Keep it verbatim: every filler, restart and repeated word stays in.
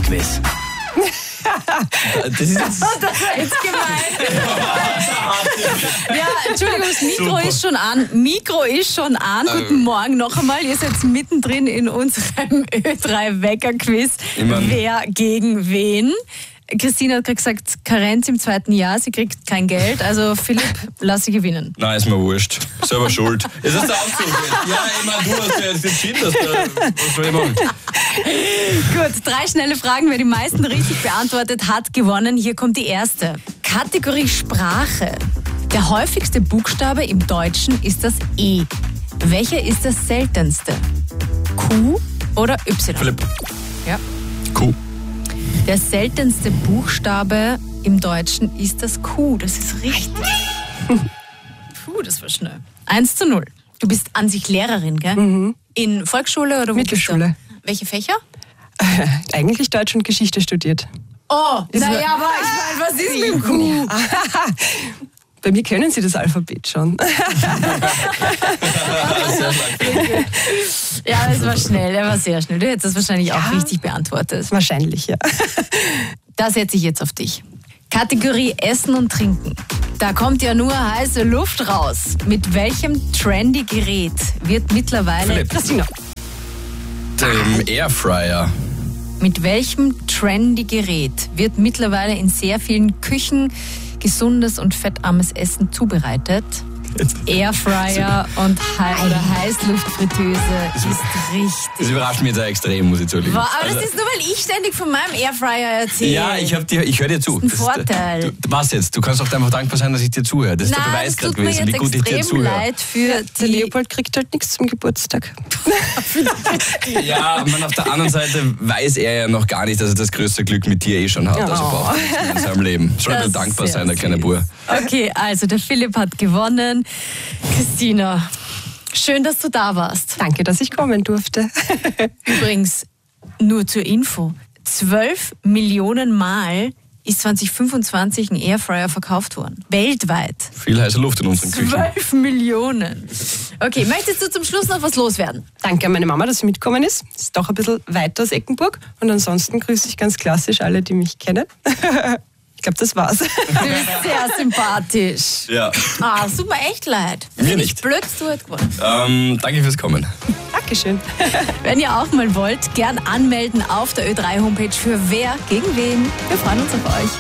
Wecker-Quiz. Das ist jetzt... Das war jetzt gemein. Ja, Entschuldigung, das Mikro Super. ist schon an. Mikro ist schon an. Guten Morgen noch einmal. Ihr seid mittendrin in unserem Ö drei Wecker-Quiz. Immerhin. Wer gegen wen? Christine hat gerade gesagt, Karenz im zweiten Jahr, sie kriegt kein Geld. Also Philipp, lass sie gewinnen. Nein, ist mir wurscht. Selber schuld. Jetzt hast du Aufzug. Ja, ich meine, du hast ja jetzt entschieden, dass du... Was soll ich machen? Gut, drei schnelle Fragen. Wer die meisten richtig beantwortet hat, gewonnen. Hier kommt die erste. Kategorie Sprache. Der häufigste Buchstabe im Deutschen ist das E. Welcher ist das seltenste? Q oder Y? Philipp. Ja. Q. Der seltenste Buchstabe im Deutschen ist das Q. Das ist richtig. Puh, das war schnell. Eins zu null. Du bist an sich Lehrerin, gell? Mhm. In Volksschule oder wo Mittelschule. bist du? Welche Fächer? Äh, eigentlich Deutsch und Geschichte studiert. Oh, Ist naja, wa- aber ich meine, was ist mit dem Q? Bei mir können Sie das Alphabet schon. Ja, das war schnell, er war sehr schnell. Du hättest das wahrscheinlich auch richtig beantwortet. Wahrscheinlich, ja. Da setze ich jetzt auf dich. Kategorie Essen und Trinken. Da kommt ja nur heiße Luft raus. Mit welchem trendy Gerät wird mittlerweile... Philipp. Christina. Dem Airfryer. Mit welchem trendy Gerät wird mittlerweile in sehr vielen Küchen gesundes und fettarmes Essen zubereitet? Airfryer und He- oder Heißluftfritteuse ist Das richtig. überrascht mich jetzt auch extrem, muss ich zugeben. Wow, aber Also- das ist nur, weil ich ständig von meinem Airfryer erzähle. Ja, ich, hab dir, ich höre dir zu. Das ist ein Das Vorteil. du, was jetzt? Du kannst auch einfach dankbar sein, dass ich dir zuhöre. Das ist Nein, der das Beweis gerade tut mir gewesen, wie jetzt gut ich dir extrem zuhöre. leid für Der die... Leopold kriegt halt nichts zum Geburtstag. Ja, man, auf der anderen Seite weiß er ja noch gar nicht, dass er das größte Glück mit dir eh schon hat. Also Oh. braucht er nichts mehr in seinem Leben. Soll Das er ist dankbar sehr sein, der kleine süß. Bub. Okay, also der Philipp hat gewonnen. Christina, schön, dass du da warst. Danke, dass ich kommen durfte. Übrigens, nur zur Info, zwölf Millionen Mal ist zwanzig fünfundzwanzig ein Airfryer verkauft worden. Weltweit. Viel heiße Luft in unseren Küchen. zwölf Millionen. Okay, möchtest du zum Schluss noch was loswerden? Danke an meine Mama, dass sie mitgekommen ist. Ist doch ein bisschen weiter aus Eckenburg. Und ansonsten grüße ich ganz klassisch alle, die mich kennen. Ich glaube, das war's. Du bist sehr sympathisch. Ja. Ah, es tut mir echt leid. Mir Finde ich nicht. blöd, dass du heute gewonnen. Ähm, danke fürs Kommen. Dankeschön. Wenn ihr auch mal wollt, gern anmelden auf der Ö drei Homepage für Wer gegen wen. Wir freuen uns auf euch.